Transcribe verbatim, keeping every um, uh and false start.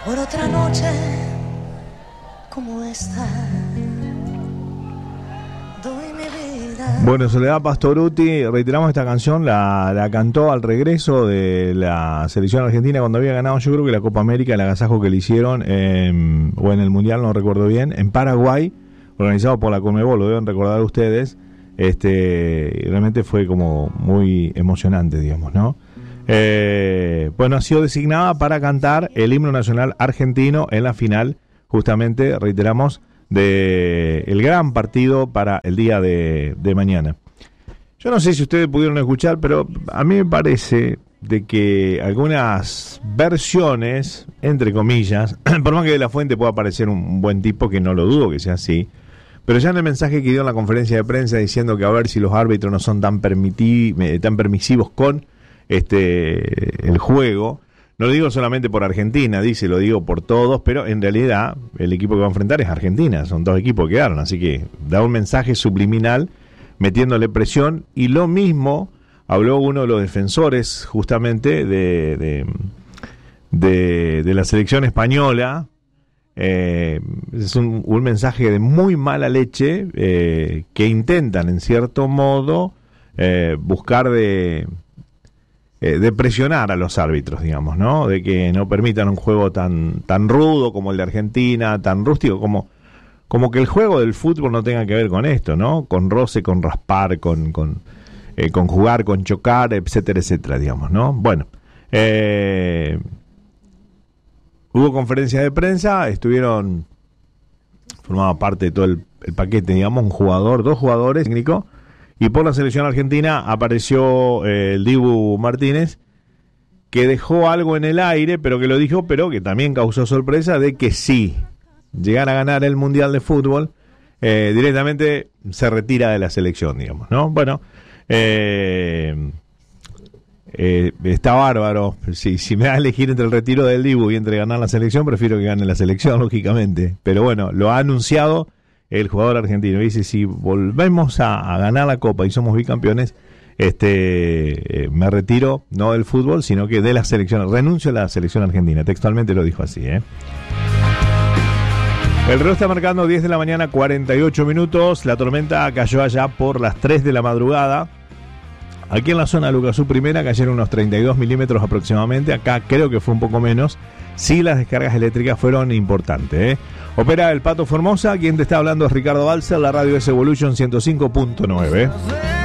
por otra noche como esta. Doy mi vida. Bueno, Soledad Pastorutti, reiteramos, esta canción la, la cantó al regreso de la selección argentina cuando había ganado, yo creo que la Copa América, el agasajo que le hicieron, eh, o en el Mundial, no recuerdo bien, en Paraguay, organizado por la Conmebol, lo deben recordar ustedes. Este, realmente fue como muy emocionante, digamos, ¿no? Eh, bueno, ha sido designada para cantar el himno nacional argentino en la final, justamente, reiteramos, de el gran partido para el día de, de mañana. Yo no sé si ustedes pudieron escuchar, pero a mí me parece de que algunas versiones, entre comillas, por más que de la Fuente pueda parecer un, un buen tipo, que no lo dudo que sea así, pero ya en el mensaje que dio en la conferencia de prensa diciendo que a ver si los árbitros no son tan permiti- tan permisivos con este el juego, no lo digo solamente por Argentina, dice, lo digo por todos, pero en realidad el equipo que va a enfrentar es Argentina, son dos equipos que quedaron, así que da un mensaje subliminal metiéndole presión, y lo mismo habló uno de los defensores justamente de, de, de, de la selección española. Eh, es un, un mensaje de muy mala leche, eh, que intentan en cierto modo eh, buscar de, eh, de presionar a los árbitros, digamos, ¿no? De que no permitan un juego tan, tan rudo como el de Argentina, tan rústico, como, como que el juego del fútbol no tenga que ver con esto, ¿no? Con roce, con raspar, con, con, eh, con jugar, con chocar, etcétera, etcétera, digamos, ¿no? Bueno, eh... hubo conferencia de prensa, estuvieron, formaba parte de todo el, el paquete, digamos, un jugador, dos jugadores, técnico, y por la selección argentina apareció eh, el Dibu Martínez, que dejó algo en el aire, pero que lo dijo, pero que también causó sorpresa, de que sí, llegar a ganar el Mundial de Fútbol, eh, directamente se retira de la selección, digamos, ¿no? Bueno, eh... Eh, está bárbaro. Si, si me da a elegir entre el retiro del Dibu y entre ganar la selección, prefiero que gane la selección, lógicamente. Pero bueno, lo ha anunciado el jugador argentino. Dice, si volvemos a, a ganar la Copa y somos bicampeones, este, eh, me retiro no del fútbol, sino que de la selección. Renuncio a la selección argentina. Textualmente lo dijo así, ¿eh? El reloj está marcando diez de la mañana, cuarenta y ocho minutos. La tormenta cayó allá por las tres de la madrugada. Aquí en la zona de Lucasú Primera cayeron unos treinta y dos milímetros aproximadamente. Acá creo que fue un poco menos. Sí, las descargas eléctricas fueron importantes, ¿eh? Opera el Pato Formosa. Quien te está hablando es Ricardo Balser. La radio es Evolution ciento cinco punto nueve.